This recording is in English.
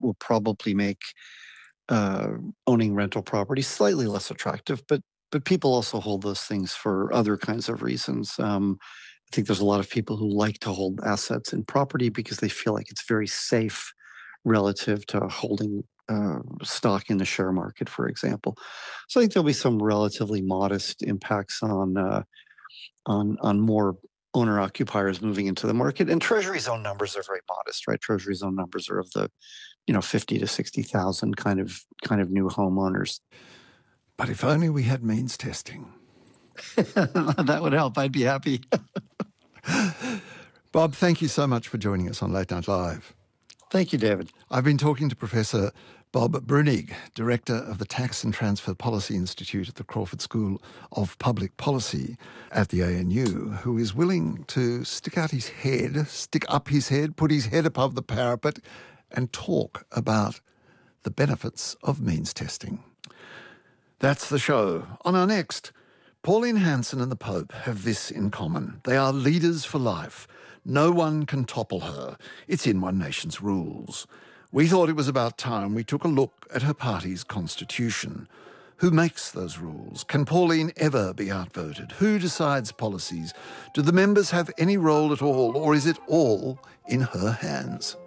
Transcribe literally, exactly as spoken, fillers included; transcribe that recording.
will probably make uh, owning rental property slightly less attractive, but but people also hold those things for other kinds of reasons. Um, I think there's a lot of people who like to hold assets in property because they feel like it's very safe relative to holding uh, stock in the share market, for example. So I think there'll be some relatively modest impacts on uh, on on more owner occupiers moving into the market. And Treasury zone numbers are very modest, right? Treasury zone numbers are of the, you know, fifty to sixty thousand kind of kind of new homeowners. But if only we had means testing. That would help. I'd be happy. Bob, thank you so much for joining us on Late Night Live. Thank you, David. I've been talking to Professor Bob Bruenig, Director of the Tax and Transfer Policy Institute at the Crawford School of Public Policy at the A N U, who is willing to stick out his head, stick up his head, put his head above the parapet and talk about the benefits of means testing. That's the show. On our next, Pauline Hanson and the Pope have this in common. They are leaders for life. No one can topple her. It's in One Nation's rules. We thought it was about time we took a look at her party's constitution. Who makes those rules? Can Pauline ever be outvoted? Who decides policies? Do the members have any role at all, or is it all in her hands?